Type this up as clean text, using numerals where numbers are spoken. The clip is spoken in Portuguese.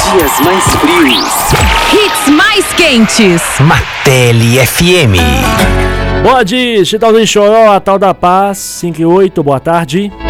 dias mais frios. Hits mais quentes. Martelli FM. Boa dia, Chitãozinho Choró, a tal da paz, 5 e 8, boa tarde.